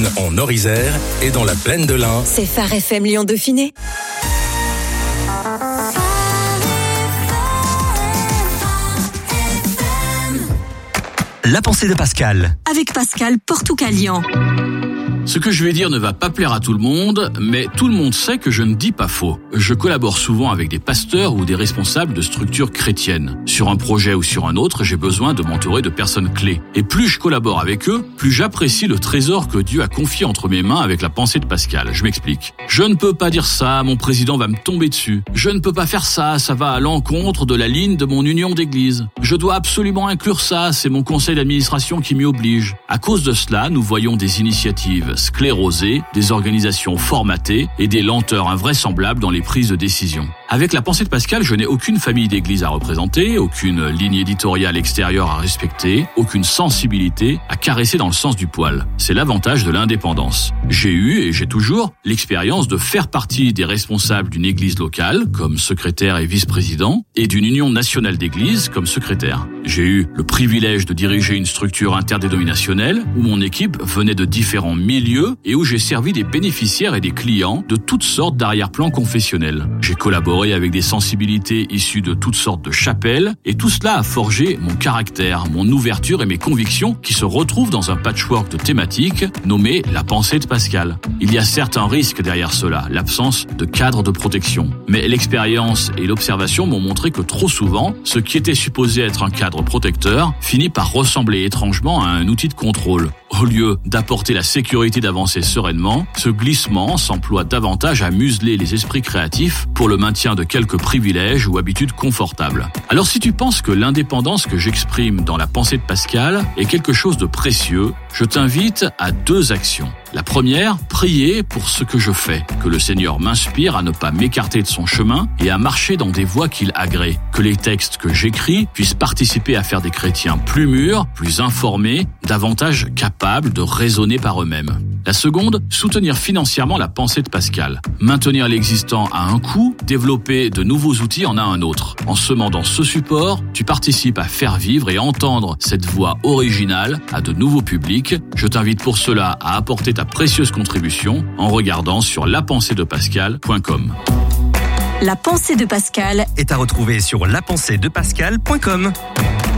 en Orisère et dans la plaine de l'Ain. C'est Phare FM Lyon Dauphiné. La pensée de Pascal. Avec Pascal Portoucalian. Ce que je vais dire ne va pas plaire à tout le monde, mais tout le monde sait que je ne dis pas faux. Je collabore souvent avec des pasteurs ou des responsables de structures chrétiennes. Sur un projet ou sur un autre, j'ai besoin de m'entourer de personnes clés. Et plus je collabore avec eux, plus j'apprécie le trésor que Dieu a confié entre mes mains avec la pensée de Pascal. Je m'explique. Je ne peux pas dire ça, mon président va me tomber dessus. Je ne peux pas faire ça, ça va à l'encontre de la ligne de mon union d'église. Je dois absolument inclure ça, c'est mon conseil d'administration qui m'y oblige. À cause de cela, nous voyons des initiatives sclérosées, des organisations formatées et des lenteurs invraisemblables dans les prises de décision. Avec la pensée de Pascal, je n'ai aucune famille d'église à représenter, aucune ligne éditoriale extérieure à respecter, aucune sensibilité à caresser dans le sens du poil. C'est l'avantage de l'indépendance. J'ai eu, et j'ai toujours, l'expérience de faire partie des responsables d'une église locale, comme secrétaire et vice-président, et d'une union nationale d'églises, comme secrétaire. J'ai eu le privilège de diriger une structure interdénominationnelle, où mon équipe venait de différents milieux, et où j'ai servi des bénéficiaires et des clients de toutes sortes d'arrière-plans confessionnels. J'ai collaboré avec des sensibilités issues de toutes sortes de chapelles, et tout cela a forgé mon caractère, mon ouverture et mes convictions qui se retrouvent dans un patchwork de thématiques nommé la pensée de Pascal. Il y a certes un risque derrière cela, l'absence de cadre de protection. Mais l'expérience et l'observation m'ont montré que trop souvent, ce qui était supposé être un cadre protecteur finit par ressembler étrangement à un outil de contrôle. Au lieu d'apporter la sécurité d'avancer sereinement, ce glissement s'emploie davantage à museler les esprits créatifs pour le maintien de quelques privilèges ou habitudes confortables. Alors si tu penses que l'indépendance que j'exprime dans la pensée de Pascal est quelque chose de précieux, je t'invite à 2 actions. La première, prier pour ce que je fais, que le Seigneur m'inspire à ne pas m'écarter de son chemin et à marcher dans des voies qu'il agrée, que les textes que j'écris puissent participer à faire des chrétiens plus mûrs, plus informés, davantage capables de raisonner par eux-mêmes. La seconde, soutenir financièrement la pensée de Pascal. Maintenir l'existant à un coût, développer de nouveaux outils en a un autre. En semant dans ce support, tu participes à faire vivre et entendre cette voix originale à de nouveaux publics. Je t'invite pour cela à apporter ta précieuse contribution en regardant sur lapenseedepascal.com. La pensée de Pascal est à retrouver sur lapenseedepascal.com.